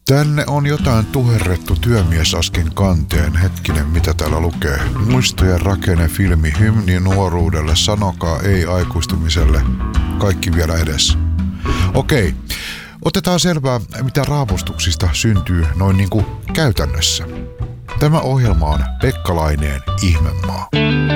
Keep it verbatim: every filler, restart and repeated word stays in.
Tänne on jotain tuherrettu työmiesaskin kanteen. Hetkinen, mitä täällä lukee? Muistojen rakenne filmi hymni nuoruudelle, sanokaa ei aikuistumiselle. Kaikki vielä edessä. Okei, otetaan selvää, mitä raapustuksista syntyy noin niinku käytännössä. Tämä ohjelma on Pekka Laineen Ihmemaa.